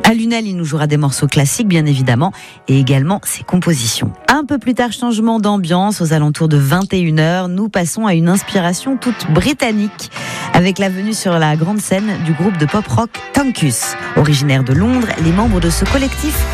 À Lunel, il nous jouera des morceaux classiques, bien évidemment, et également ses compositions. Un peu plus tard, changement d'ambiance, aux alentours de 21h, nous passons à une inspiration toute britannique, avec la venue sur la grande scène du groupe de pop-rock Tankus. Originaire de Londres, les membres de ce collectif